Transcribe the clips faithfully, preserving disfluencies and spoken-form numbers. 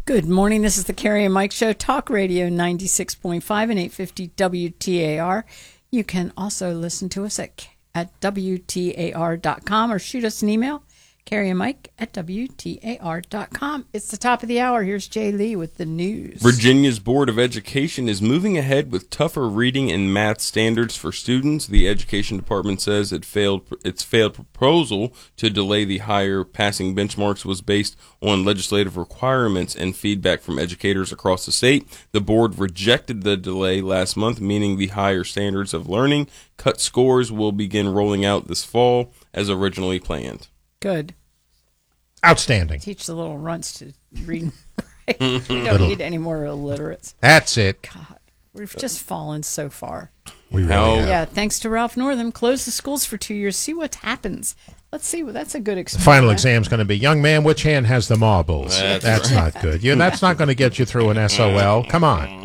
Good morning. This is the Carrie and Mike Show, Talk Radio ninety-six point five and eight fifty W T A R. You can also listen to us at, at W T A R dot com or shoot us an email, Carrie and Mike at W T A R dot com. It's the top of the hour. Here's Jay Lee with the news. Virginia's Board of Education is moving ahead with tougher reading and math standards for students. The Education Department says it failed. its failed proposal to delay the higher passing benchmarks was based on legislative requirements and feedback from educators across the state. The board rejected the delay last month, meaning the higher standards of learning cut scores will begin rolling out this fall as originally planned. Good. Outstanding. Teach the little runts to read. Right? We don't little. need any more illiterates. That's it. God, we've just fallen so far. We really have. Yeah, thanks to Ralph Northam. Close the schools for two years. See what happens. Let's see. Well, that's a good experience. The final exam's going to be, young man, which hand has the marbles? That's, that's right. not good. You, that's not going to get you through an S O L. Come on.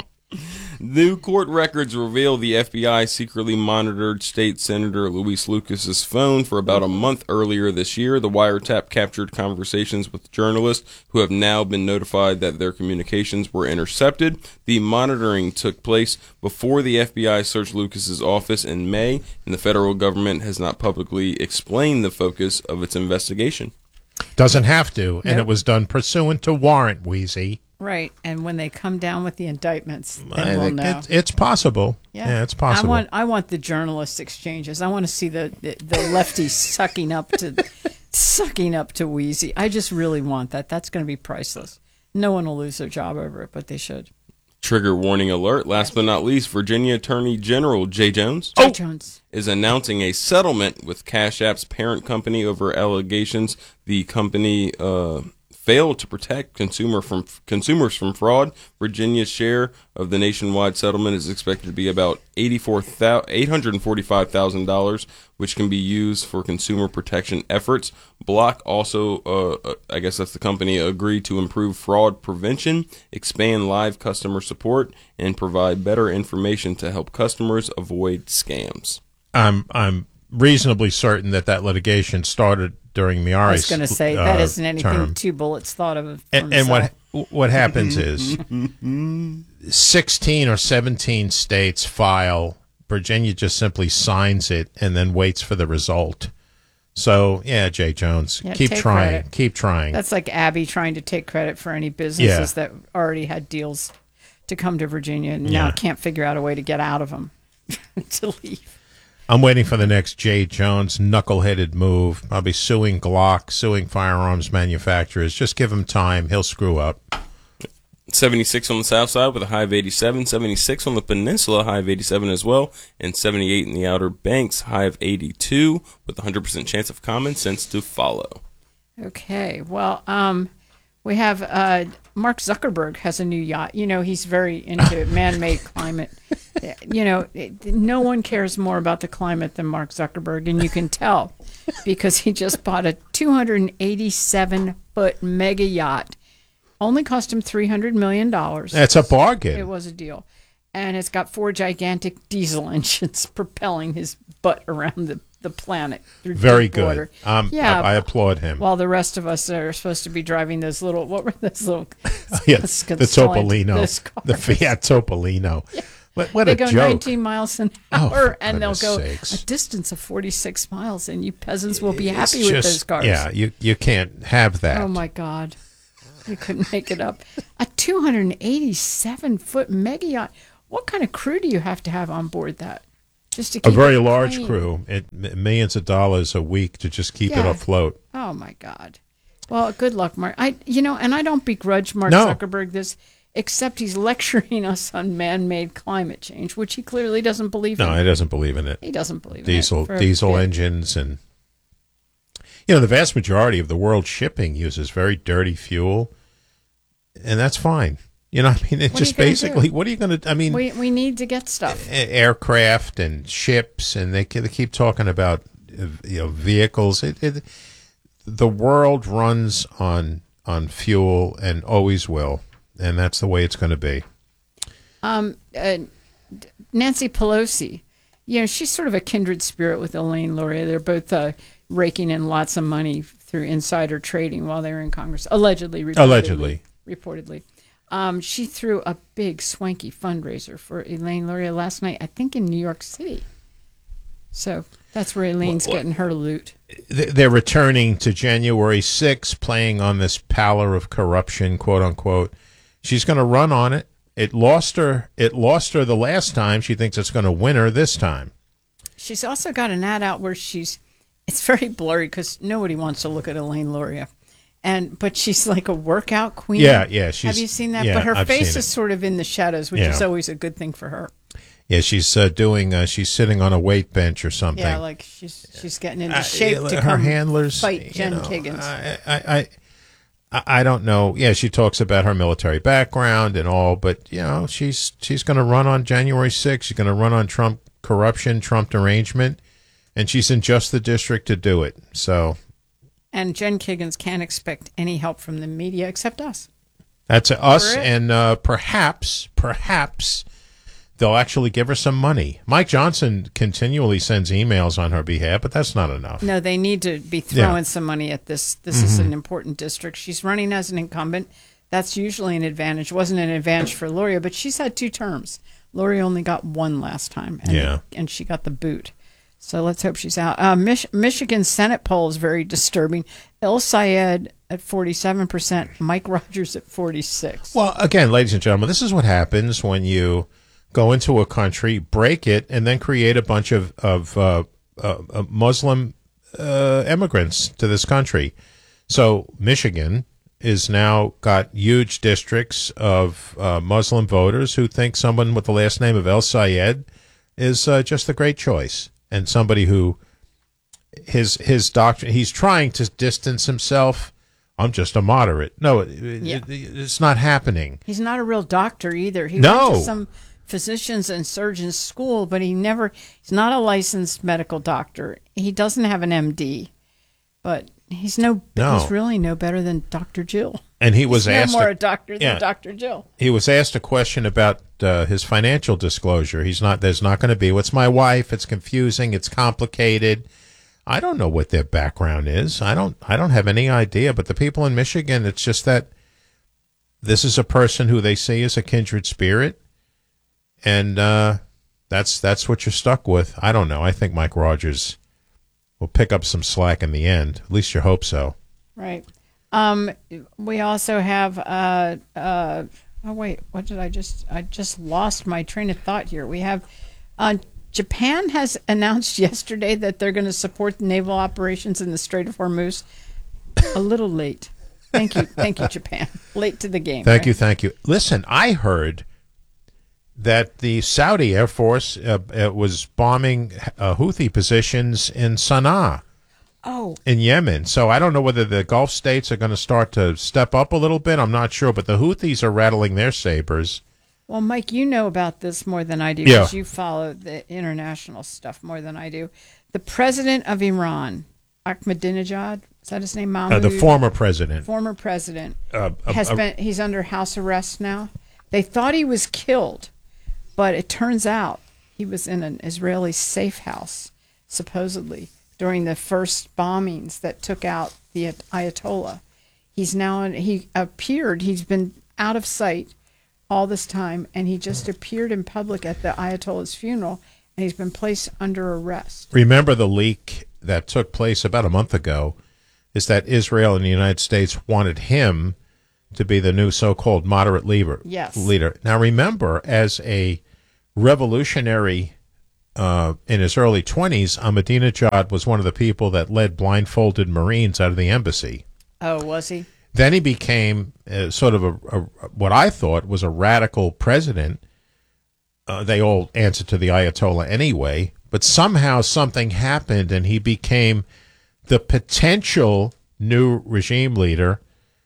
New court records reveal the F B I secretly monitored State Senator Luis Lucas's phone for about a month earlier this year. The wiretap captured conversations with journalists who have now been notified that their communications were intercepted. The monitoring took place before the F B I searched Lucas's office in May, and the federal government has not publicly explained the focus of its investigation. Doesn't have to, and Nope. it was done pursuant to warrant, Wheezy. Right, and when they come down with the indictments, then I we'll think know. It's, it's possible. Yeah. Yeah, it's possible. I want I want the journalist exchanges. I want to see the, the, the lefties sucking up to sucking up to Wheezy. I just really want that. That's going to be priceless. No one will lose their job over it, but they should. Trigger warning alert. Last but not least, Virginia Attorney General Jay Jones Jay Jones is announcing a settlement with Cash App's parent company over allegations the company uh, failed to protect consumer from consumers from fraud. Virginia's share of the nationwide settlement is expected to be about eight hundred forty-five thousand dollars, which can be used for consumer protection efforts. Block also, uh, I guess that's the company, agreed to improve fraud prevention, expand live customer support, and provide better information to help customers avoid scams. I'm I'm reasonably certain that that litigation started during Miari's I was going to say, uh, that isn't anything term. two bullets thought of. And, and what what happens is sixteen or seventeen states file. Virginia just simply signs it and then waits for the result. So, yeah, Jay Jones, Yeah, keep take trying. credit. Keep trying. That's like Abby trying to take credit for any businesses Yeah. that already had deals to come to Virginia and now Yeah. can't figure out a way to get out of them to leave. I'm waiting for the next Jay Jones knuckleheaded move. I'll be suing Glock, suing firearms manufacturers. Just give him time. He'll screw up. seventy-six on the south side with a high of eighty-seven, seventy-six on the peninsula, high of eighty-seven as well, and seventy-eight in the Outer Banks, high of eighty-two, with a one hundred percent chance of common sense to follow. Okay, well, um, we have uh, Mark Zuckerberg has a new yacht. You know, he's very into man-made climate. You know, it, no one cares more about the climate than Mark Zuckerberg, and you can tell because he just bought a two hundred eighty-seven foot mega yacht. Only cost him three hundred million dollars. That's a bargain. It was a deal. And it's got four gigantic diesel engines propelling his butt around the, the planet through Very deep water. good. Um, yeah, I, I applaud him. while the rest of us are supposed to be driving those little, what were those little? Yes, the Topolino, those the cars. Fiat Topolino. Yeah. What, what They a go joke. nineteen miles an Oh, hour, for and they'll goodness go sakes. a distance of forty-six miles, and you peasants will be It's happy with just- those cars. Yeah, you, you can't have that. Oh, my God. You couldn't make it up. A two hundred eighty-seven foot mega yacht. What kind of crew do you have to have on board that? Just to keep A very it large clean? crew, it, m- millions of dollars a week to just keep it Yeah. afloat. Oh, my God. Well, good luck, Mark. I, you know, and I don't begrudge Mark No. Zuckerberg this, except he's lecturing us on man-made climate change, which he clearly doesn't believe No, in. he doesn't believe in it. He doesn't believe Diesel, in it. for a diesel bit. engines, and you know the vast majority of the world's shipping uses very dirty fuel, and that's fine. You know, I mean, it's What are just you gonna basically do? what are you going to? I mean, We, we need to get stuff. a- aircraft and ships, and they, they keep talking about uh, you know vehicles. It, it, the world runs on on fuel and always will, and that's the way it's going to be. Um, uh, Nancy Pelosi, you know, she's sort of a kindred spirit with Elaine Luria. They're both uh, raking in lots of money through insider trading while they were in Congress, allegedly. Reportedly, Allegedly. Reportedly. um, she threw a big swanky fundraiser for Elaine Luria last night, I think in New York City. So that's where Elaine's Well, getting her loot. They're returning to January sixth, playing on this pallor of corruption, quote unquote. She's going to run on it. It lost her. It lost her the last time. She thinks it's going to win her this time. She's also got an ad out where she's, it's very blurry because nobody wants to look at Elaine Luria. And, but she's like a workout queen. Yeah, yeah. She's, Have you seen that? Yeah, but her I've face seen is it. sort of in the shadows, which Yeah. is always a good thing for her. Yeah, she's uh, doing. Uh, she's sitting on a weight bench or something. Yeah, like she's she's getting into Uh, shape to her come handlers fight you Jen know, Kiggins. I, I, I, I don't know. Yeah, she talks about her military background and all, but you know, she's she's going to run on January sixth. She's going to run on Trump corruption, Trump derangement, and she's in just the district to do it. So, And Jen Kiggins can't expect any help from the media except us. that's us, For it. and uh, perhaps, perhaps. They'll actually give her some money. Mike Johnson continually sends emails on her behalf, but that's not enough. No, they need to be throwing Yeah. some money at this. This is an important district. She's running as an incumbent. That's usually an advantage. Wasn't an advantage for Luria, but she's had two terms. Luria only got one last time, and, Yeah. and she got the boot. So let's hope she's out. Uh, Mich- Michigan Senate poll is very disturbing. El Sayed at forty-seven percent, Mike Rogers at forty-six. Well, again, ladies and gentlemen, this is what happens when you go into a country, break it, and then create a bunch of, of uh, uh, uh, Muslim uh, immigrants to this country. So Michigan is now got huge districts of uh, Muslim voters who think someone with the last name of El Sayed is uh, just a great choice, and somebody who his his doctrine, he's trying to distance himself. I'm just a moderate. No, it, Yeah. it, it's not happening. He's not a real doctor either. He No. went to some physicians and surgeons school, but he never, he's not a licensed medical doctor. He doesn't have an M D, but he's no, No. he's really no better than Doctor Jill. And he was He's asked no more a- a doctor yeah. than Doctor Jill. he was asked a question about uh, his financial disclosure. He's not. There's not going to be. What's my wife? It's confusing. It's complicated. I don't know what their background is. I don't. I don't have any idea. But the people in Michigan, it's just that this is a person who they see as a kindred spirit, and uh, that's that's what you're stuck with. I don't know. I think Mike Rogers will pick up some slack in the end. At least you hope so. Right. Um, we also have, uh, uh, oh wait, what did I just, I just lost my train of thought here. We have, uh, Japan has announced yesterday that they're going to support the naval operations in the Strait of Hormuz. A little late. Thank you. Thank you, Japan. Late to the game. Thank right? you, thank you. Listen, I heard that the Saudi Air Force uh, uh, was bombing uh, Houthi positions in Sana'a Oh, in Yemen. So I don't know whether the Gulf states are going to start to step up a little bit. I'm not sure, but the Houthis are rattling their sabers. well, Mike, you know about this more than I do Yeah. because you follow the international stuff more than I do. The president of Iran, Ahmadinejad, is that his name? Mahmoud? Uh, the former president. former president Uh, uh, has uh, been he's under house arrest now. They thought he was killed, but it turns out he was in an Israeli safe house, supposedly, during the first bombings that took out the Ayatollah. He's now in, he appeared, he's been out of sight all this time, and he just appeared in public at the Ayatollah's funeral, and he's been placed under arrest. Remember the leak that took place about a month ago is that Israel and the United States wanted him to be the new so-called moderate leader. Yes. leader. Now remember, as a revolutionary uh, in his early twenties, Ahmadinejad was one of the people that led blindfolded Marines out of the embassy. Oh, was he? Then he became uh, sort of a, a what I thought was a radical president. Uh, they all answered to the Ayatollah anyway, but somehow something happened and he became the potential new regime leader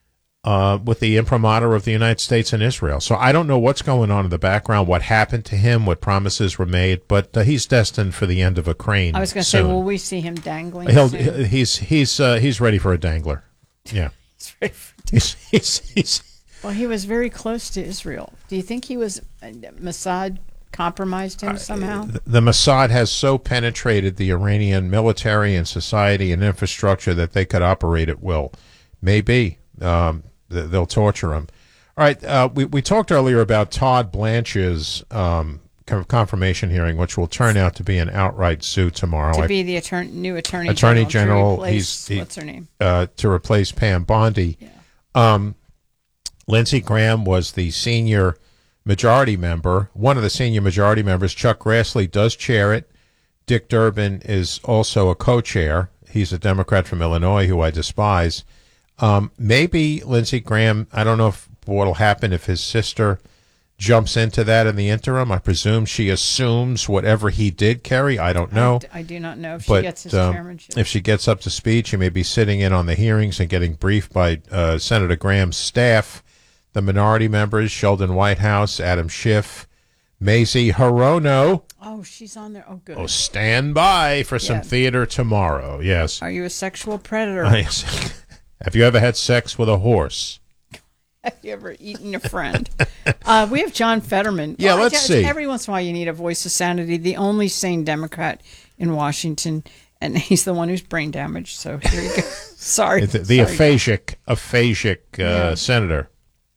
uh, with the imprimatur of the United States and Israel. So I don't know what's going on in the background, what happened to him, what promises were made, but uh, he's destined for the end of a crane. I was going to say, soon. will we see him dangling? He'll, soon? he's he's uh, he's ready for a dangler. Yeah, He's ready for- he's he's. he's Well, he was very close to Israel. Do you think he was uh, Mossad compromised him somehow? The the Mossad has so penetrated the Iranian military and society and infrastructure that they could operate at will. Maybe um, th- they'll torture him. All right, uh, we we talked earlier about Todd Blanche's um, confirmation hearing, which will turn out to be an outright sue tomorrow. To I, be the attorney, new attorney, attorney general. general. To replace, he's he, what's her name? Uh, to replace Pam Bondi. Yeah. Um, Lindsey Graham was the senior majority member. One of the senior majority members, Chuck Grassley, does chair it. Dick Durbin is also a co-chair. He's a Democrat from Illinois who I despise. Um, maybe Lindsey Graham, I don't know if what will happen if his sister jumps into that in the interim. I presume she assumes whatever he did, Kerry. I don't know. I, I do not know if but, she gets his um, chairmanship. If she gets up to speed, she may be sitting in on the hearings and getting briefed by uh, Senator Graham's staff, the minority members, Sheldon Whitehouse, Adam Schiff, Mazie Hirono. Oh, she's on there. Oh, good. Oh, stand by for some Yeah. theater tomorrow. Yes. Are you a sexual predator? Have you ever had sex with a horse? Have you ever eaten a friend? uh, we have John Fetterman. Yeah, Well, I let's guess see. Every once in a while, you need a voice of sanity. The only sane Democrat in Washington, and he's the one who's brain damaged. So here you go. Sorry, The, the Sorry. aphasic, aphasic uh, Yeah. senator.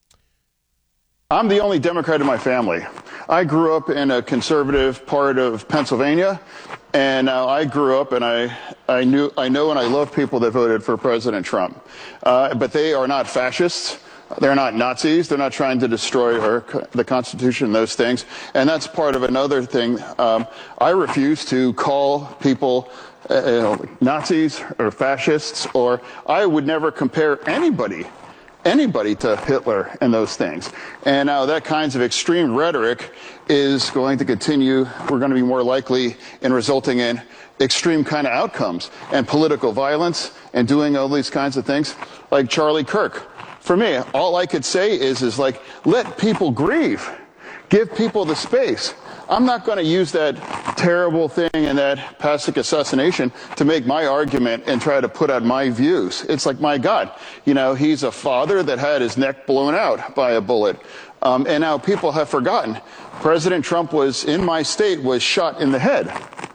I'm the only Democrat in my family. I grew up in a conservative part of Pennsylvania, and uh, I grew up and I, I knew, I know and I love people that voted for President Trump. Uh, but they are not fascists. They're not Nazis. They're not trying to destroy our, the Constitution and those things. And that's part of another thing. Um, I refuse to call people uh, you know, Nazis or fascists, or I would never compare anybody anybody to Hitler and those things. And now that kinds of extreme rhetoric is going to continue. We're going to be more likely in resulting in extreme kind of outcomes and political violence and doing all these kinds of things like Charlie Kirk. For me, all I could say is, is like, let people grieve. Give people the space. I'm not going to use that terrible thing and that Pasek assassination to make my argument and try to put out my views. It's like, my God, you know, he's a father that had his neck blown out by a bullet. Um, and now people have forgotten. President Trump was, in my state, was shot in the head.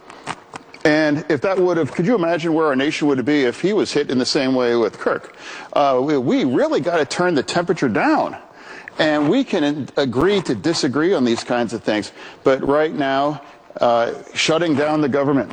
And if that would have, could you imagine where our nation would be if he was hit in the same way with Kirk? Uh, we, we really got to turn the temperature down. And we can agree to disagree on these kinds of things. But right now, uh, shutting down the government,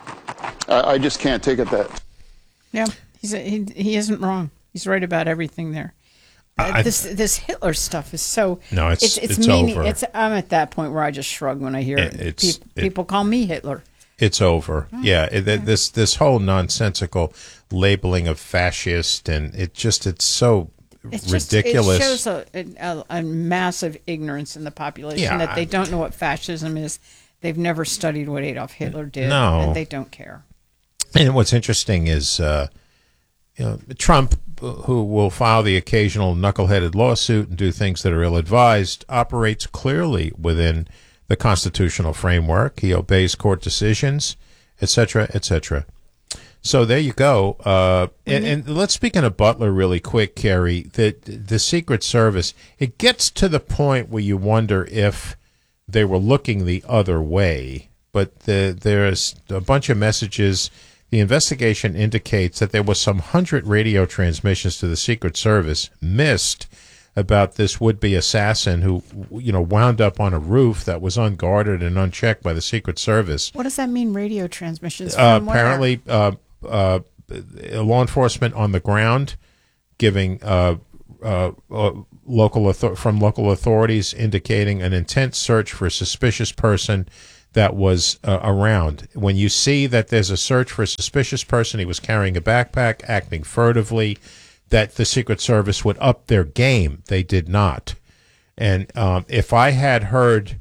I, I just can't take it that. Yeah, he's a, he he isn't wrong. He's right about everything there. Uh, I- this this Hitler stuff is so. No, it's- it's, it's meaning, over. It's I'm at that point where I just shrug when I hear It- it. it's- Pe- it- people call me Hitler. It's over. Yeah, it, it- this this whole nonsensical labeling of fascist, and it just it's so It's ridiculous. Just, it shows a, a, a massive ignorance in the population Yeah, that they I- don't know what fascism is. They've never studied what Adolf Hitler did, No. and they don't care. And what's interesting is, uh, you know, Trump, who will file the occasional knuckleheaded lawsuit and do things that are ill-advised, operates clearly within the constitutional framework. He obeys court decisions, et cetera, et cetera. So there you go. Uh, and, and let's speaking of Butler really quick, Kerry. The the Secret Service, it gets to the point where you wonder if they were looking the other way. But the, there's a bunch of messages. The investigation indicates that there was some hundred radio transmissions to the Secret Service missed about this would-be assassin who, you know, wound up on a roof that was unguarded and unchecked by the Secret Service. What does that mean? Radio transmissions? Uh, From where? apparently, uh, uh, law enforcement on the ground giving uh, uh, uh, local author- from local authorities indicating an intense search for a suspicious person that was uh, around. When you see that there's a search for a suspicious person, he was carrying a backpack, acting furtively, that the Secret Service would up their game. They did not. And um, if I had heard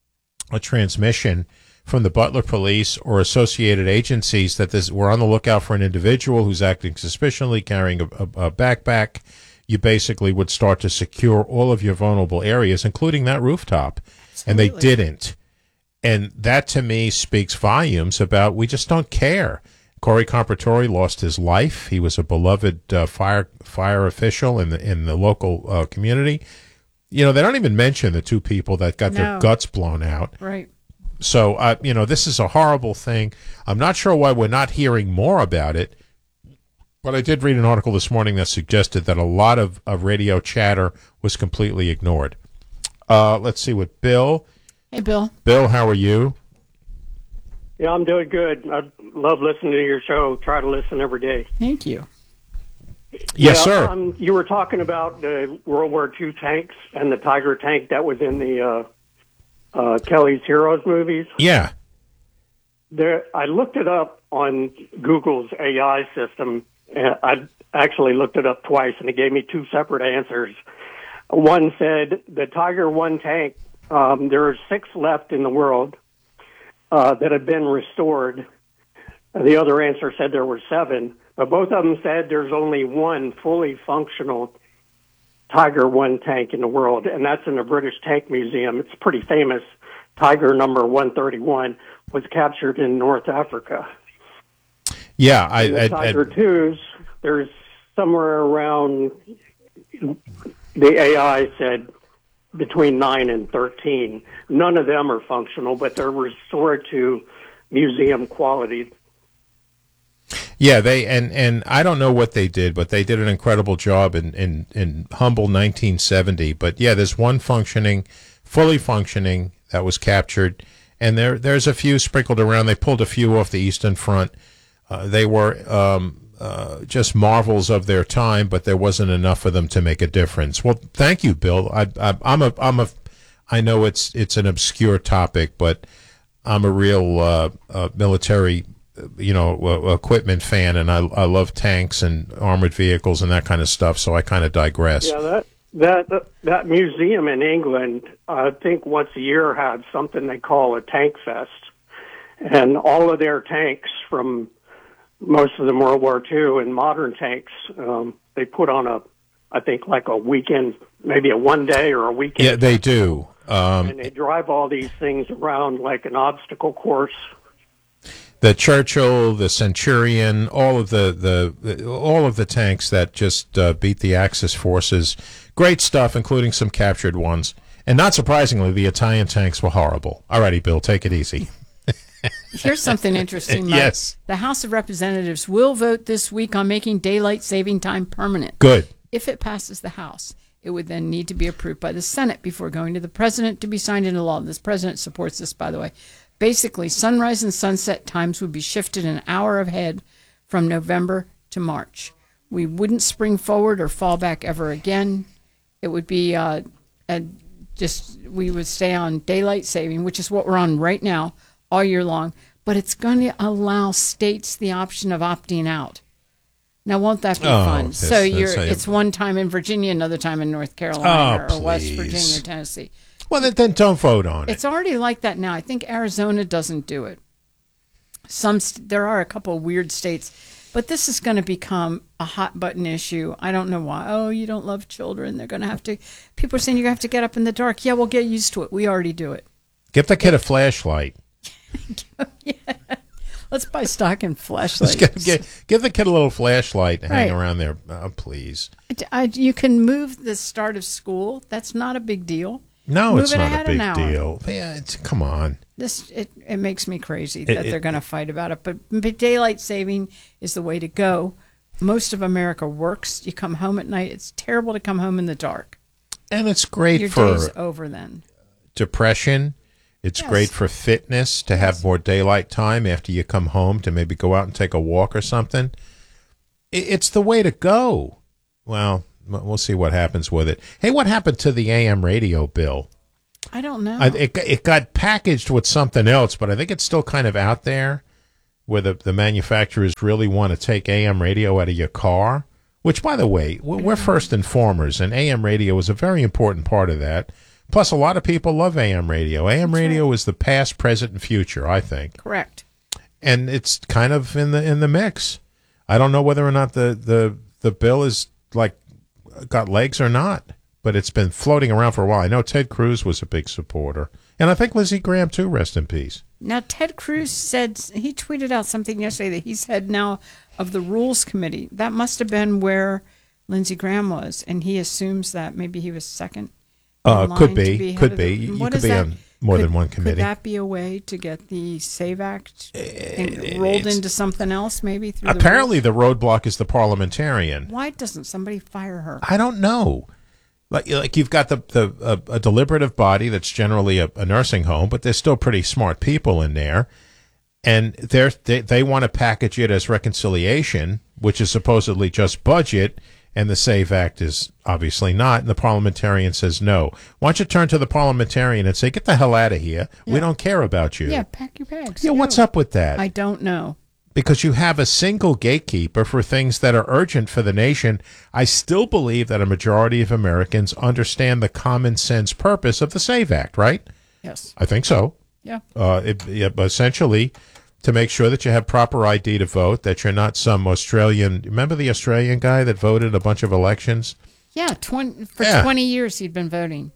a transmission from the Butler police or associated agencies that this, we're on the lookout for an individual who's acting suspiciously, carrying a, a, a backpack, you basically would start to secure all of your vulnerable areas, including that rooftop. And they Absolutely. didn't. And that, to me, speaks volumes about we just don't care. Corey Comparatori lost his life. He was a beloved uh, fire fire official in the in the local uh, community. You know, they don't even mention the two people that got their No. guts blown out. Right. So, uh, you know, this is a horrible thing. I'm not sure why we're not hearing more about it. But I did read an article this morning that suggested that a lot of, of radio chatter was completely ignored. Uh, let's see what Bill. Hey, Bill. Bill, how are you? Yeah, I'm doing good. I love listening to your show. Try to listen every day. Thank you. Yes, yeah, sir. Um, you were talking about the World War Two tanks and the Tiger tank that was in the uh, uh, Kelly's Heroes movies. Yeah. There, I looked it up on Google's A I system. And I actually looked it up twice, and it gave me two separate answers. One said the Tiger One tank, um, there are six left in the world uh, that have been restored. The other answer said there were seven, but both of them said there's only one fully functional Tiger One tank in the world, and that's in the British Tank Museum. It's pretty famous. Tiger number one thirty-one was captured in North Africa. Yeah, I, and the I, Tiger I twos, there's somewhere around, the A I said between nine and thirteen. None of them are functional, but they're restored to museum quality. Yeah, they and, and I don't know what they did, but they did an incredible job in, in, in humble nineteen seventy. But yeah, there's one functioning, fully functioning that was captured, and there there's a few sprinkled around. They pulled a few off the Eastern Front. Uh, they were um, uh, just marvels of their time, but there wasn't enough of them to make a difference. Well, thank you, Bill. I, I, I'm a I'm a I know it's it's an obscure topic, but I'm a real uh, uh, military. you know, uh, equipment fan, and I I love tanks and armored vehicles and that kind of stuff. So I kind of digress. Yeah, that that that, that museum in England, I think once a year had something they call a tank fest, and all of their tanks from most of them World War Two and modern tanks, um, they put on a, I think like a weekend, maybe a one day or a weekend. Yeah, they do. Um, and they drive all these things around like an obstacle course. The Churchill, the Centurion, all of the, the, the all of the tanks that just uh, beat the Axis forces. Great stuff, including some captured ones. And not surprisingly, the Italian tanks were horrible. All righty, Bill, take it easy. Here's something interesting, Mike. Yes. The House of Representatives will vote this week on making daylight saving time permanent. Good. If it passes the House, it would then need to be approved by the Senate before going to the President to be signed into law. This President supports this, by the way. Basically, sunrise and sunset times would be shifted an hour ahead from November to March. We wouldn't spring forward or fall back ever again. It would be uh, a, just, we would stay on daylight saving, which is what we're on right now, all year long. But it's going to allow states the option of opting out. Now, won't that be oh, fun? That's, so you're, a, it's one time in Virginia, another time in North Carolina oh, or West please. Virginia or Tennessee. Well, then, then don't vote on it. It's already like that now. I think Arizona doesn't do it. Some st- there are a couple of weird states, but this is going to become a hot button issue. I don't know why. Oh, you don't love children. They're going to have to. People are saying you have to get up in the dark. Yeah, we'll get used to it. We already do it. Give the kid a flashlight. Yeah. Let's buy stock in flashlights. Give, give, give the kid a little flashlight and hang Right. around there, oh, please. I, I, you can move the start of school. That's not a big deal. No, Move it's it not ahead a an big hour. deal. Yeah, it's, come on. This it, it makes me crazy It- that it- they're going to fight about it. But, but daylight saving is the way to go. Most of America works. You come home at night. It's terrible to come home in the dark. And it's great Your for day's over then. depression. It's Yes. great for fitness to have more daylight time after you come home to maybe go out and take a walk or something. I- It's the way to go. Well, m- we'll see what happens with it. Hey, what happened to the A M radio bill? I don't know. I, it, it got packaged with something else, but I think it's still kind of out there where the, the manufacturers really want to take A M radio out of your car, which, by the way, we're, we're first informers, and A M radio is a very important part of that. Plus, a lot of people love A M radio. A M That's radio right. is the past, present, and future, I think. Correct. And it's kind of in the in the mix. I don't know whether or not the, the, the bill is, like, got legs or not, but it's been floating around for a while. I know Ted Cruz was a big supporter. And I think Lindsey Graham, too, rest in peace. Now, Ted Cruz said, he tweeted out something yesterday that he's head now of the Rules Committee. That must have been where Lindsey Graham was, and he assumes that maybe he was second. in Uh, line could to be, head could of the- be. You What could is be that? on- more could, than one committee. Could that be a way to get the SAVE Act in, rolled it's, into something else, maybe? Through apparently, the, the roadblock is the parliamentarian. Why doesn't somebody fire her? I don't know. Like, like you've got the, the a, a deliberative body that's generally a, a nursing home, but there's still pretty smart people in there, and they're, they they want to package it as reconciliation, which is supposedly just budget, and the SAVE Act is obviously not, and the parliamentarian says no. Why don't you turn to the parliamentarian and say, get the hell out of here. Yeah. We don't care about you. Yeah, pack your bags. Yeah, Go. what's up with that? I don't know. Because you have a single gatekeeper for things that are urgent for the nation. I still believe that a majority of Americans understand the common sense purpose of the SAVE Act, right? Yes. I think so. Yeah. Uh, it, it, essentially, to make sure that you have proper I D to vote, that you're not some Australian. Remember the Australian guy that voted a bunch of elections? Yeah, twenty for Yeah. twenty years he'd been voting.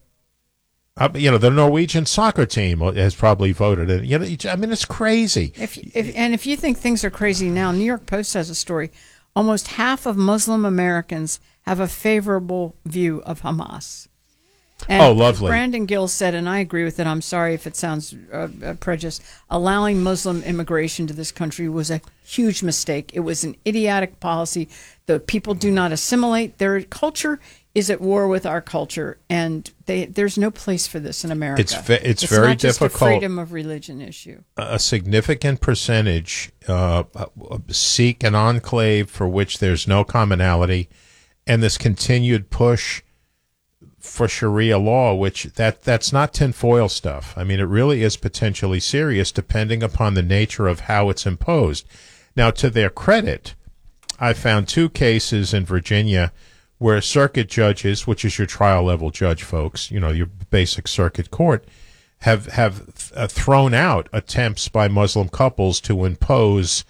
Uh, you know, the Norwegian soccer team has probably voted it. You know, I mean, it's crazy. If, if and if you think things are crazy now, New York Post has a story. Almost half of Muslim Americans have a favorable view of Hamas. And Oh, lovely. Brandon Gill said, and I agree with it, I'm sorry if it sounds uh, uh, prejudiced, allowing Muslim immigration to this country was a huge mistake. It was an idiotic policy. The people do not assimilate. Their culture is at war with our culture, and they, there's no place for this in America. It's ve- it's it's very not just difficult. a freedom of religion issue. A significant percentage uh, seek an enclave for which there's no commonality, and this continued push for Sharia law, which that that's not tinfoil stuff. I mean, it really is potentially serious depending upon the nature of how it's imposed. Now, to their credit, I found two cases in Virginia where circuit judges, which is your trial level judge, folks, you know, your basic circuit court, have have uh, thrown out attempts by Muslim couples to impose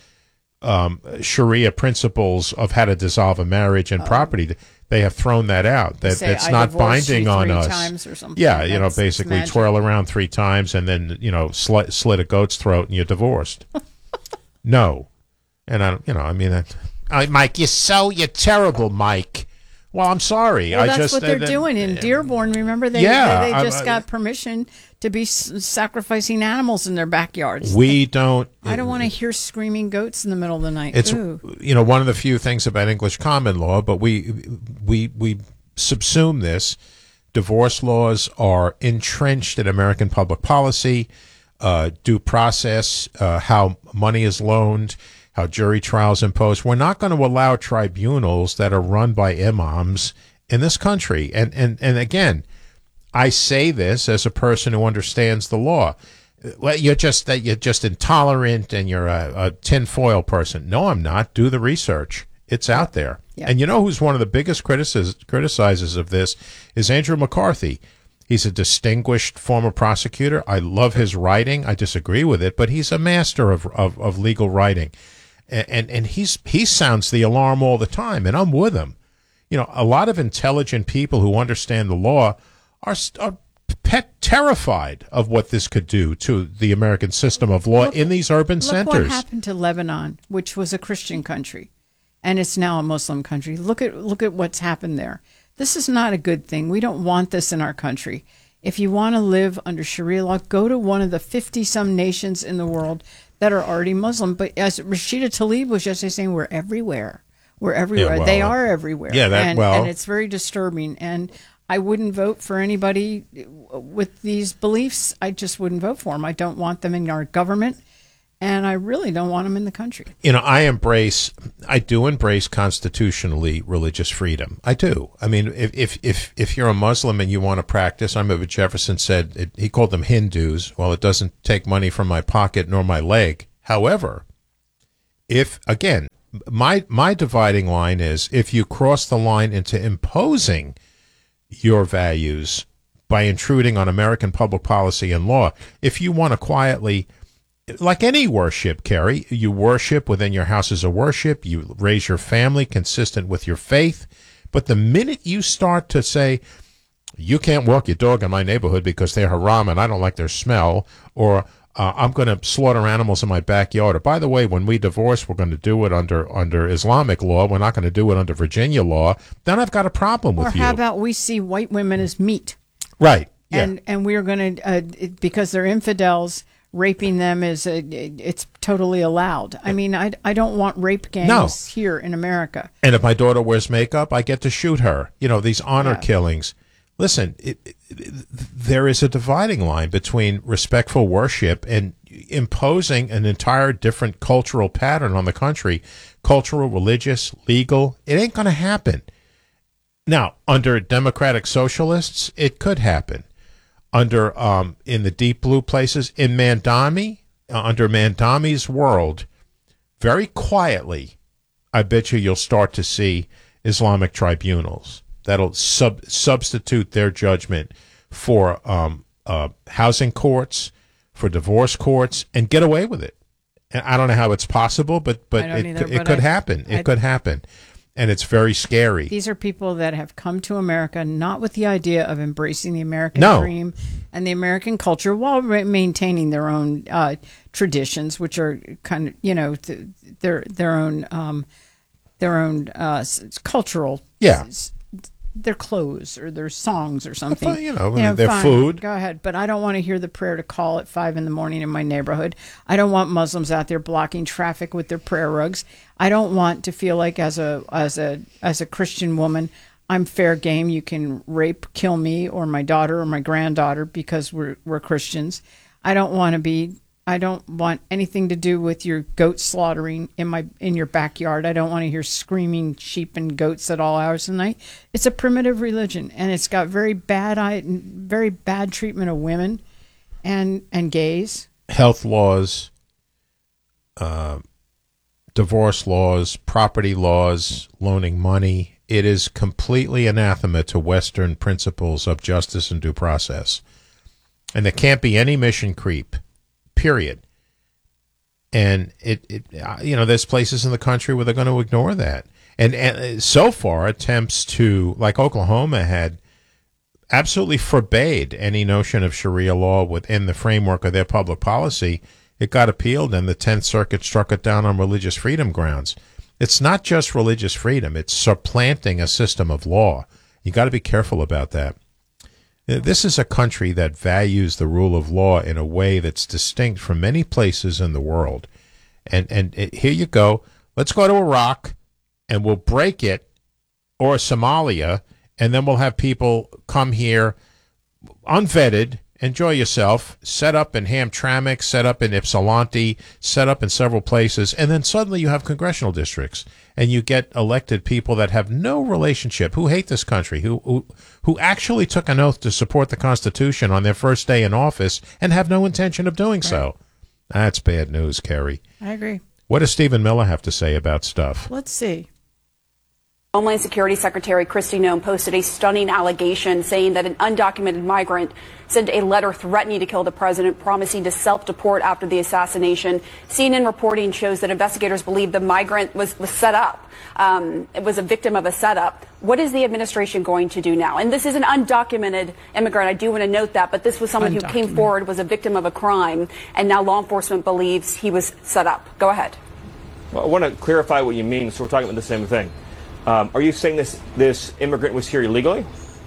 um, Sharia principles of how to dissolve a marriage and Oh. property. They have thrown that out. That Say, that's "I not divorced you binding on three us. times or something. Yeah, you know, That's- it's basically magic. twirl around three times and then you know slit slit a goat's throat and you're divorced. No, and I don't. You know, I mean, I, I, Mike, you're so you're terrible, Mike. Well, I'm sorry. Well, I that's just what they're uh, doing in Dearborn. Remember, they Yeah, they, they I- just I- got permission to be s- sacrificing animals in their backyards. We don't. I don't want to hear screaming goats in the middle of the night. It's Ooh. you know one of the few things about English common law, but we we we subsume this. Divorce laws are entrenched in American public policy, uh, due process, uh, how money is loaned, how jury trials imposed. We're not going to allow tribunals that are run by imams in this country. And and and again, I say this as a person who understands the law. Well, you're just that you're just intolerant and you're a, a tinfoil person. No, I'm not. Do the research. It's out there. Yeah. And you know who's one of the biggest criticis- criticizers of this is Andrew McCarthy. He's a distinguished former prosecutor. I love his writing. I disagree with it, but he's a master of of, of legal writing, and, and and he's he sounds the alarm all the time, and I'm with him. You know, a lot of intelligent people who understand the law are, are pet terrified of what this could do to the American system of law Look- in these urban Look centers. what happened to Lebanon, which was a Christian country, and it's now a Muslim country. Look at look at what's happened there. This is not a good thing. We don't want this in our country. If you want to live under Sharia law, go to one of the fifty-some nations in the world that are already Muslim. But as Rashida Tlaib was just saying, we're everywhere. We're everywhere. Yeah, well, they are everywhere. yeah, that- and, well- and it's very disturbing. And I wouldn't vote for anybody with these beliefs. I just wouldn't vote for them. I don't want them in our government. And I really don't want them in the country. You know, I embrace, I do embrace constitutionally religious freedom. I do. I mean, if if if, if you're a Muslim and you want to practice, I remember Jefferson said, it, he called them Hindus. Well, it doesn't take money from my pocket nor my leg. However, if, again, my my dividing line is if you cross the line into imposing your values by intruding on American public policy and law, if you want to quietly, like any worship, Kerry, you worship within your houses of worship, you raise your family consistent with your faith, but the minute you start to say, you can't walk your dog in my neighborhood because they're haram and I don't like their smell, or uh, I'm going to slaughter animals in my backyard, or by the way, when we divorce, we're going to do it under under Islamic law, we're not going to do it under Virginia law, then I've got a problem Or with you. how about we see white women as meat? Right. and and we're going to uh, it- because they're infidels. Raping them is a, it's totally allowed. I mean, I, I don't want rape gangs No. here in America. And if my daughter wears makeup, I get to shoot her. You know, these honor Yeah. killings. Listen, it, it, there is a dividing line between respectful worship and imposing an entire different cultural pattern on the country, cultural, religious, legal. It ain't going to happen. Now, under democratic socialists, it could happen. Under um, in the deep blue places, in Mandami, uh, under Mandami's world, very quietly, I bet you you'll start to see Islamic tribunals that'll sub- substitute their judgment for um, uh, housing courts, for divorce courts, and get away with it. And I don't know how it's possible, but but I don't it, either, could- it but could I- happen. It I- could happen, and it's very scary. These are people that have come to America not with the idea of embracing the American No. dream and the American culture while re- maintaining their own uh, traditions, which are kind of, you know, th- their their own um, their own uh, s- cultural, Yeah. s- their clothes or their songs or something. Well, you know, their fine, food. Go ahead, but I don't want to hear the prayer to call at five in the morning in my neighborhood. I don't want Muslims out there blocking traffic with their prayer rugs. I don't want to feel like as a as a as a Christian woman, I'm fair game. You can rape, kill me or my daughter or my granddaughter because we're we're Christians. I don't want to be. I don't want anything to do with your goat slaughtering in my in your backyard. I don't want to hear screaming sheep and goats at all hours of the night. It's a primitive religion, and it's got very bad I very bad treatment of women and and gays. Health laws, uh, divorce laws, property laws, loaning money. It is completely anathema to Western principles of justice and due process. And there can't be any mission creep, period. And it, it uh, you know, there's places in the country where they're going to ignore that. And, and so far, attempts to, like Oklahoma had, absolutely forbade any notion of Sharia law within the framework of their public policy. It got appealed, and the Tenth Circuit struck it down on religious freedom grounds. It's not just religious freedom. It's supplanting a system of law. You got to be careful about that. This is a country that values the rule of law in a way that's distinct from many places in the world. And and it, here you go. Let's go to Iraq, and we'll break it, or Somalia, and then we'll have people come here unvetted, enjoy yourself, set up in Hamtramck, set up in Ypsilanti, set up in several places, and then suddenly you have congressional districts, and you get elected people that have no relationship, who hate this country, who who, who actually took an oath to support the Constitution on their first day in office and have no intention of doing so. That's bad news, Kerry. I agree. What does Stephen Miller have to say about stuff? Let's see. Homeland Security Secretary Kristi Noem posted a stunning allegation saying that an undocumented migrant sent a letter threatening to kill the president, promising to self-deport after the assassination. C N N reporting shows that investigators believe the migrant was, was set up. Um, it was a victim of a setup. What is the administration going to do now? And this is an undocumented immigrant. I do want to note that, but this was someone who came forward, was a victim of a crime, and now law enforcement believes he was set up. Go ahead. Well, I want to clarify what you mean, so we're talking about the same thing. Um, are you saying this this immigrant was here illegally?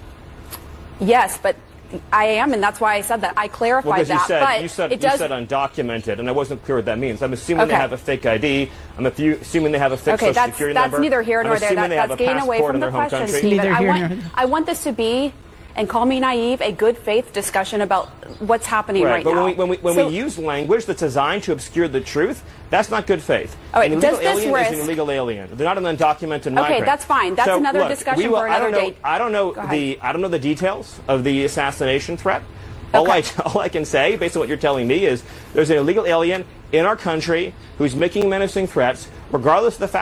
Yes, but I am, and that's why I said that. I clarified well, because that. you said, but you said, it you does, said undocumented, and I wasn't clear what that means. I'm assuming Okay. they have a fake I D. I'm affu- assuming they have a fake Okay, social that's, security that's number. neither here nor I'm there. assuming That, they have that's a getting away passport from in the their home question, country. Stephen. Neither I here want, nor there. I want this to be, and call me naive, a good faith discussion about what's happening right, Right, but now. when we when we when So- we use language that's designed to obscure the truth, that's not good faith. All right, an does illegal this alien risk- is an illegal alien. They're not an undocumented migrant. Okay, that's fine. That's So, another look, discussion we will, for I don't another know, date. I don't know Go ahead. the I don't know the details of the assassination threat. All Okay. I all I can say, based on what you're telling me, is there's an illegal alien in our country who's making menacing threats, regardless of the fact